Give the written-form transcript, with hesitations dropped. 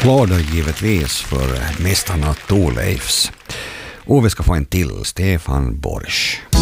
Applåder givetvis för mästarna Thorleifs. Och vi ska få en till, Stefan Borsch.